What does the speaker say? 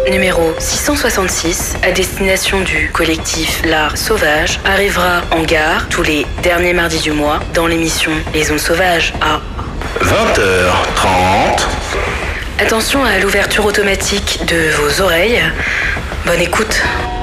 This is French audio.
numéro 666, à destination du collectif L'Art Sauvage, arrivera en gare tous les derniers mardis du mois dans l'émission Les Ondes Sauvages à 20h30. Attention à l'ouverture automatique de vos oreilles. Bonne écoute.